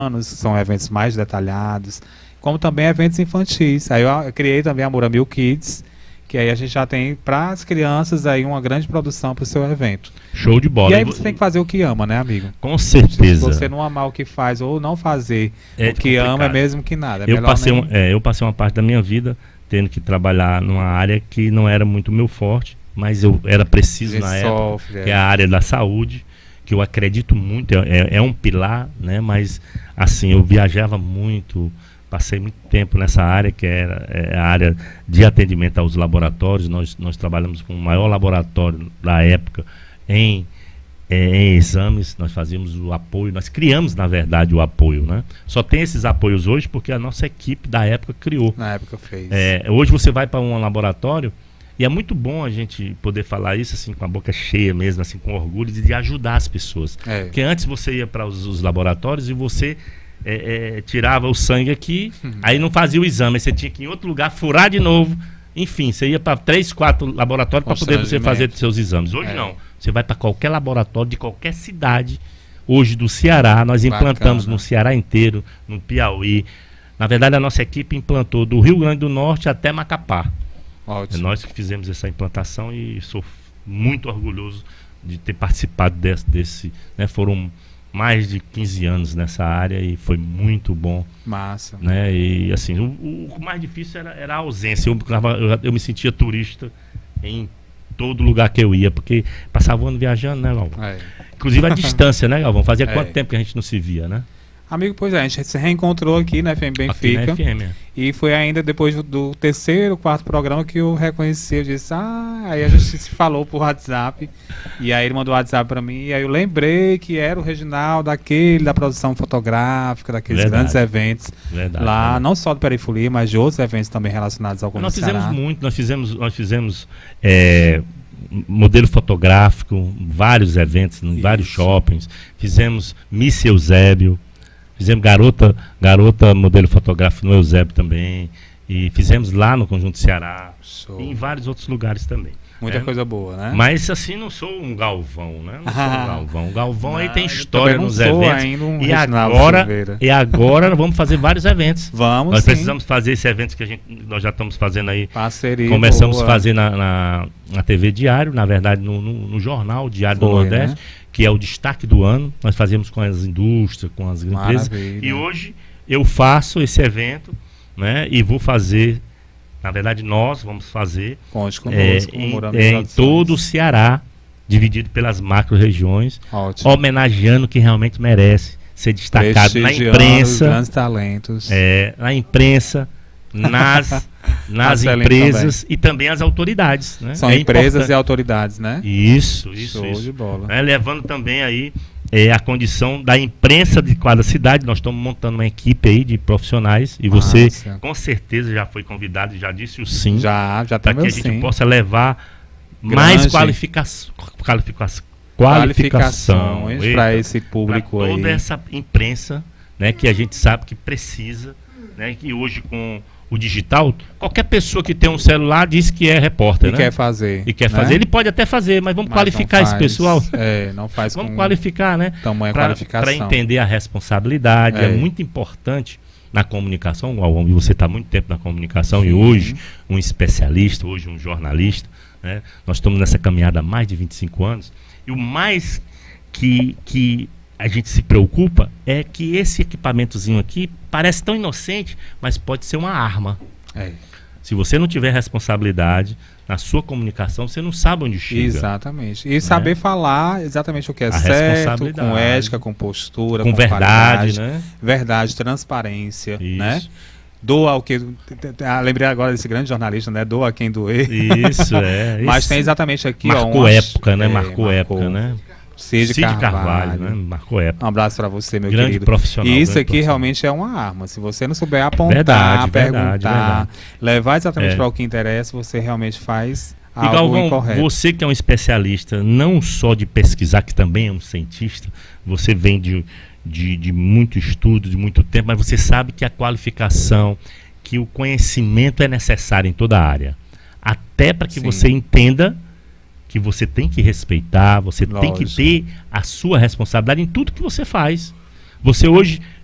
são eventos mais detalhados, como também eventos infantis. Aí eu criei também a Muramil Kids, que aí a gente já tem para as crianças aí uma grande produção para o seu evento. Show de bola. E aí você tem que fazer o que ama, né, amigo? Com certeza. Se você não amar o que faz ou não fazer o que complicado. ama, é mesmo que nada. Eu passei uma parte da minha vida tendo que trabalhar numa área que não era muito meu forte, mas eu era preciso na época, que é a área da saúde, que eu acredito muito, é um pilar, né? Mas assim, eu viajava muito, passei muito tempo nessa área, que é a área de atendimento aos laboratórios. Nós trabalhamos com o maior laboratório da época em exames. Nós fazíamos o apoio, nós criamos, na verdade, o apoio, né? Só tem esses apoios hoje porque a nossa equipe da época criou. Na época fez. Hoje você vai para um laboratório, e é muito bom a gente poder falar isso assim, com a boca cheia mesmo, assim, com orgulho de ajudar as pessoas. Porque antes você ia para os laboratórios e você tirava o sangue aqui, aí não fazia o exame, aí você tinha que ir em outro lugar furar de novo. Enfim, você ia para 3, 4 laboratórios para poder você fazer seus exames. Hoje não. Você vai para qualquer laboratório de qualquer cidade. Hoje do Ceará, nós implantamos no Ceará inteiro, no Piauí. Na verdade, a nossa equipe implantou do Rio Grande do Norte até Macapá. Ótimo. É nós que fizemos essa implantação e sou muito orgulhoso de ter participado desse, né? Foram mais de 15 anos nessa área e foi muito bom. Massa. Né? E assim, o mais difícil era a ausência. Eu me sentia turista em todo lugar que eu ia, porque passava o ano viajando, né, Galvão? Inclusive a distância, né, Galvão? Fazia quanto tempo que a gente não se via, né? Amigo, pois a gente se reencontrou aqui na FM Benfica. Aqui na FM, E foi ainda depois do terceiro, quarto programa que eu reconheci. Eu disse, aí a gente se falou por WhatsApp. E aí ele mandou o WhatsApp pra mim. E aí eu lembrei que era o Reginaldo, da produção fotográfica, daqueles grandes eventos. Lá, não só do Perifolia, mas de outros eventos também relacionados ao Comércio. Nós fizemos muito, nós fizemos modelo fotográfico, vários eventos, em vários shoppings. Fizemos Miss Eusébio. Fizemos garota modelo fotográfico no Eusébio também. E fizemos lá no Conjunto Ceará. E em vários outros lugares também. Muita coisa boa, né? Mas assim, não sou um Galvão, né? Não sou um Galvão. O Galvão aí tem história nos eventos. E agora nós vamos fazer vários eventos. Nós precisamos fazer esses eventos que nós já estamos fazendo aí. Parceria. Começamos a fazer na TV Diário, na verdade no jornal Diário do Nordeste. Né? Que é o destaque do ano. Nós fazemos com as indústrias, com as empresas. E hoje eu faço esse evento, né? E vou fazer, na verdade nós vamos fazer em todo o Ceará, dividido pelas macro-regiões, homenageando quem realmente merece ser destacado na imprensa. Grandes talentos. Na imprensa, nas empresas também. E também as autoridades, né? São empresas e autoridades, né? Isso. Show de bola. Levando também aí a condição da imprensa de cada cidade. Nós estamos montando uma equipe aí de profissionais e você com certeza já foi convidado e já disse o sim. Já para que a gente possa levar mais qualificação para esse público pra aí. Toda essa imprensa, né, que a gente sabe que precisa, né, que hoje com o digital, qualquer pessoa que tem um celular diz que é repórter, né? Quer fazer. E quer fazer. Ele pode até fazer, mas vamos qualificar esse pessoal. Não faz vamos qualificar, né? Tamanha qualificação. Para entender a responsabilidade. É muito importante na comunicação, e você está há muito tempo na comunicação, e hoje um especialista, hoje um jornalista, né? Nós estamos nessa caminhada há mais de 25 anos, e o mais que a gente se preocupa é que esse equipamentozinho aqui parece tão inocente, mas pode ser uma arma. Se você não tiver responsabilidade na sua comunicação, você não sabe onde chega. Exatamente. E saber falar exatamente o que é certo, com ética, com postura, com verdade, né? Verdade, transparência, né? Doa o que... lembrei agora desse grande jornalista, né? Doa quem doer. Isso, Mas tem exatamente aqui... Marcou época, né? Marcou época, né? Cid Carvalho, né? Marcou época. Um abraço para você, meu grande querido. Profissional. E isso aqui realmente é uma arma. Se você não souber apontar, perguntar, levar exatamente para o que interessa, você realmente faz algo Galvão, incorreto. Você que é um especialista, não só de pesquisar, que também é um cientista, você vem de muito estudo, de muito tempo, mas você sabe que a qualificação, que o conhecimento é necessário em toda a área. Até para que você entenda que você tem que respeitar, você tem que ter a sua responsabilidade em tudo que você faz. Você hoje